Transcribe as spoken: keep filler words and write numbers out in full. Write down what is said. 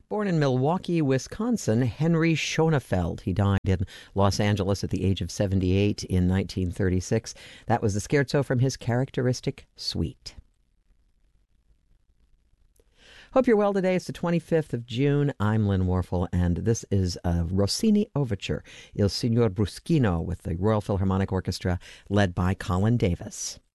Born in Milwaukee, Wisconsin, Henry Schonefeld. He died in Los Angeles at the age of seventy-eight in nineteen thirty-six. That was the scherzo from his characteristic suite. Hope you're well today. It's the twenty-fifth of June. I'm Lynn Warfel, and this is a Rossini overture, Il Signor Bruschino, with the Royal Philharmonic Orchestra, led by Colin Davis.